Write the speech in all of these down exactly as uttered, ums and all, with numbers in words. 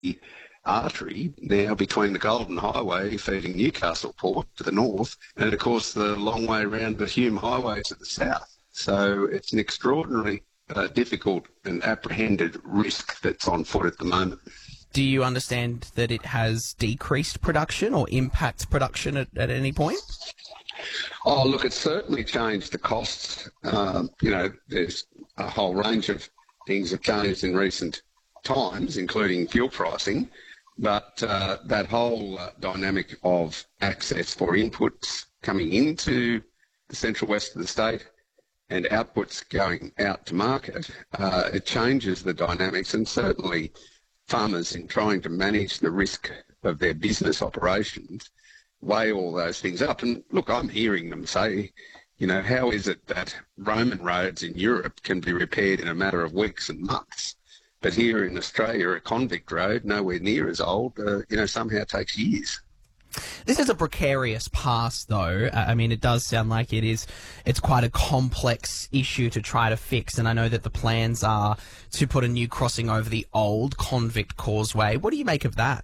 artery now between the Golden Highway feeding Newcastle Port to the north and, of course, the long way around the Hume Highway to the south. So it's an extraordinarily uh, difficult and apprehended risk that's on foot at the moment. Do you understand that it has decreased production or impacts production at, at any point? Oh, look, it's certainly changed the costs. Um, you know, there's a whole range of things have changed in recent times, including fuel pricing, but uh, that whole uh, dynamic of access for inputs coming into the central west of the state and outputs going out to market, uh, it changes the dynamics, and certainly farmers, in trying to manage the risk of their business operations, weigh all those things up. And look, I'm hearing them say, you know, how is it that Roman roads in Europe can be repaired in a matter of weeks and months, but here in Australia, a convict road, nowhere near as old, uh, you know, somehow takes years. This is a precarious pass, though. I mean, it does sound like it is. It's quite a complex issue to try to fix, and I know that the plans are to put a new crossing over the old convict causeway. What do you make of that?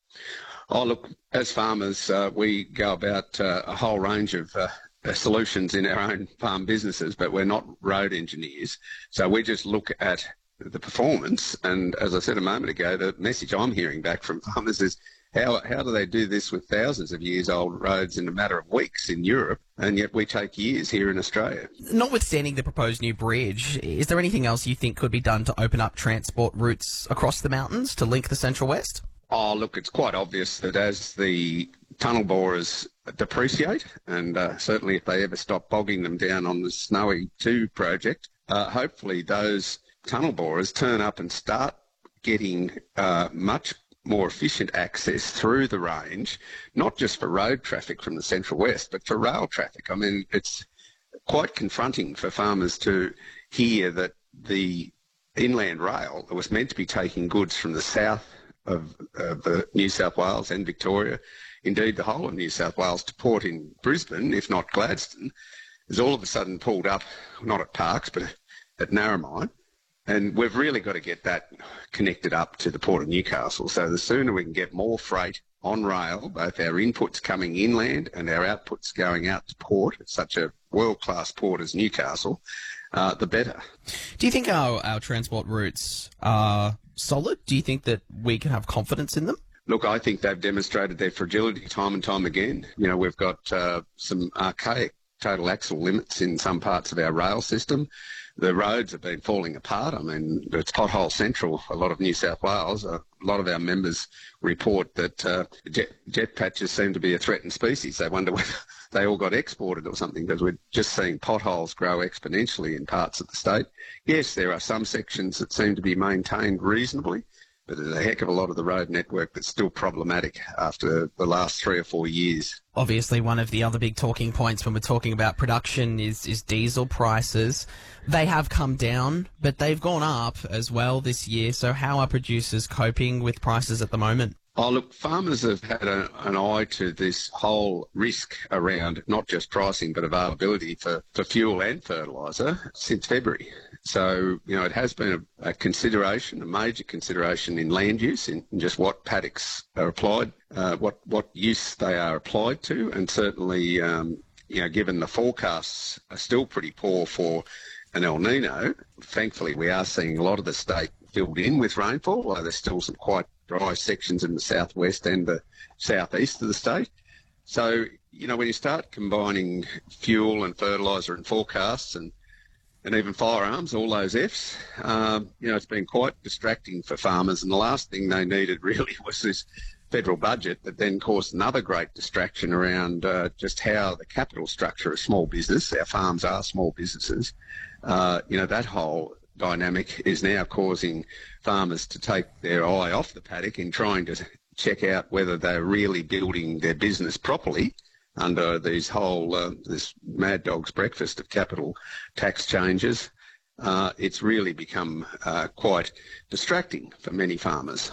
Oh, look, as farmers, uh, we go about uh, a whole range of uh, solutions in our own farm businesses, but we're not road engineers. So we just look at the performance. And as I said a moment ago, the message I'm hearing back from farmers is, How how do they do this with thousands of years old roads in a matter of weeks in Europe, and yet we take years here in Australia? Notwithstanding the proposed new bridge, is there anything else you think could be done to open up transport routes across the mountains to link the Central West? Oh, look, it's quite obvious that as the tunnel borers depreciate, and uh, certainly if they ever stop bogging them down on the Snowy two project, uh, hopefully those tunnel borers turn up and start getting uh, much more efficient access through the range, not just for road traffic from the Central West, but for rail traffic. I mean, it's quite confronting for farmers to hear that the inland rail that was meant to be taking goods from the south of, of uh, New South Wales and Victoria, indeed the whole of New South Wales, to port in Brisbane, if not Gladstone, is all of a sudden pulled up, not at Parkes, but at Narromine. And we've really got to get that connected up to the Port of Newcastle. So the sooner we can get more freight on rail, both our inputs coming inland and our outputs going out to port, it's such a world-class port as Newcastle, uh, the better. Do you think our, our transport routes are solid? Do you think that we can have confidence in them? Look, I think they've demonstrated their fragility time and time again. You know, we've got uh, some archaic total axle limits in some parts of our rail system. The roads have been falling apart. I mean, it's pothole central, a lot of New South Wales. A lot of our members report that uh, jet, jet patches seem to be a threatened species. They wonder whether they all got exported or something, because we're just seeing potholes grow exponentially in parts of the state. Yes, there are some sections that seem to be maintained reasonably, but there's a heck of a lot of the road network that's still problematic after the last three or four years. Obviously, one of the other big talking points when we're talking about production is, is diesel prices. They have come down, but they've gone up as well this year. So how are producers coping with prices at the moment? Oh, look, farmers have had a, an eye to this whole risk around not just pricing but availability for, for fuel and fertiliser since February. So, you know, it has been a, a consideration, a major consideration in land use, in, in just what paddocks are applied, uh, what, what use they are applied to, and certainly, um, you know, given the forecasts are still pretty poor for an El Nino, thankfully we are seeing a lot of the state filled in with rainfall, although there's still some quite dry sections in the southwest and the southeast of the state. So, you know, when you start combining fuel and fertiliser and forecasts and and even firearms, all those Fs, um, you know, it's been quite distracting for farmers. And the last thing they needed really was this federal budget that then caused another great distraction around uh, just how the capital structure of small business, our farms are small businesses, uh, you know, that whole dynamic is now causing farmers to take their eye off the paddock in trying to check out whether they're really building their business properly under these whole, uh, this mad dog's breakfast of capital tax changes. Uh, it's really become uh, quite distracting for many farmers.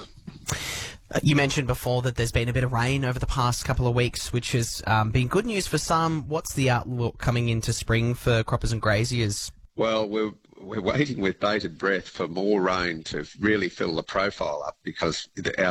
Uh, you mentioned before that there's been a bit of rain over the past couple of weeks, which has um, been good news for some. What's the outlook coming into spring for croppers and graziers? Well, we're, we're waiting with bated breath for more rain to really fill the profile up, because our